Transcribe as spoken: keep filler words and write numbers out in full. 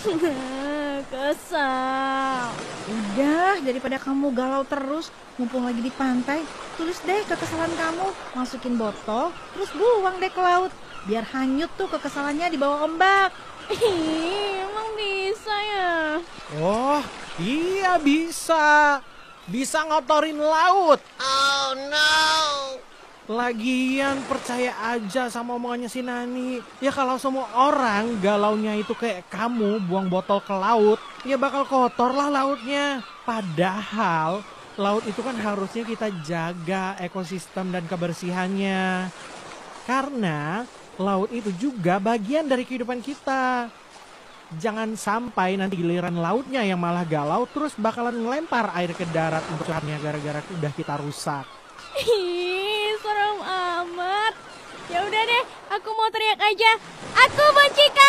Kesal. Udah, daripada kamu galau terus, mumpung lagi di pantai, tulis deh kekesalan kamu, masukin botol, terus buang deh ke laut. Biar hanyut tuh kekesalannya di bawah ombak. Ih, emang bisa ya? Oh, iya bisa. Bisa ngotorin laut. Oh no. Lagian percaya aja sama omongannya si Nani. Ya kalau semua orang galaunya itu kayak kamu buang botol ke laut, ya bakal kotor lah lautnya. Padahal laut itu kan harusnya kita jaga ekosistem dan kebersihannya. Karena laut itu juga bagian dari kehidupan kita. Jangan sampai nanti giliran lautnya yang malah galau terus bakalan ngelempar air ke darat untuk curhatnya gara-gara udah kita rusak. Ih, serem amat. Ya udah deh, aku mau teriak aja. Aku benci kamu.